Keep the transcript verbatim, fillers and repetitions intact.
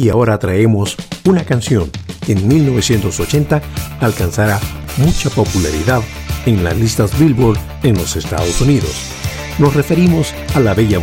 Y ahora traemos una canción que en mil novecientos ochenta alcanzará mucha popularidad en las listas Billboard en los Estados Unidos. Nos referimos a la bella